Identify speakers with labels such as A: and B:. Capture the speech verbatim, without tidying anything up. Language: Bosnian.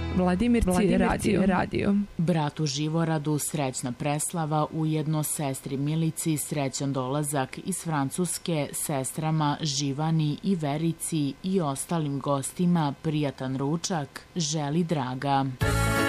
A: Vladimir Radio. Radio.
B: Bratu Živoradu srećna preslava, ujedno sestri Milici srećan dolazak iz Francuske, sestrama Živani i Verici i ostalim gostima prijatan ručak želi Draga.